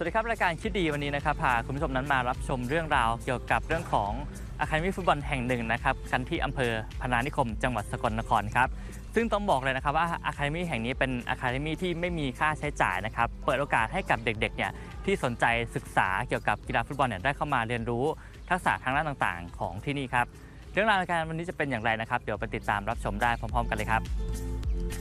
สวัสดีครับรายการคิดดีวันนี้นะครับพาคุณผู้ชมนั้นมารับชมเรื่องราวเกี่ยวกับเรื่องของอะคาเดมี่ฟุตบอลแห่งหนึ่งนะครับกันที่อำเภอพนานิคมจังหวัดสกลนครครับซึ่งต้องบอกเลยนะครับว่าอะคาเดมี่แห่งนี้เป็นอะคาเดมี่ที่ไม่มีค่าใช้จ่ายนะครับเปิดโอกาสให้กับเด็กๆเนี่ยที่สนใจศึกษาเกี่ยวกับกีฬาฟุตบอลเนี่ยได้เข้ามาเรียนรู้ทักษะทางด้านต่างๆของที่นี่ครับเรื่องราวในการวันนี้จะเป็นอย่างไรนะครับเดี๋ยวไปติดตามรับชมได้พร้อมๆกันเลยครับ